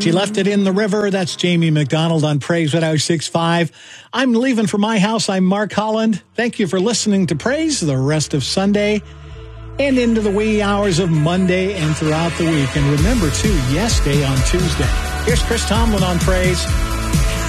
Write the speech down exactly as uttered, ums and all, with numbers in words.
She left it in the river. That's Jamie McDonald on Praise one oh six point five. I'm leaving for my house. I'm Mark Holland. Thank you for listening to Praise the rest of Sunday and into the wee hours of Monday and throughout the week. And remember, too, Yes Day on Tuesday. Here's Chris Tomlin on Praise.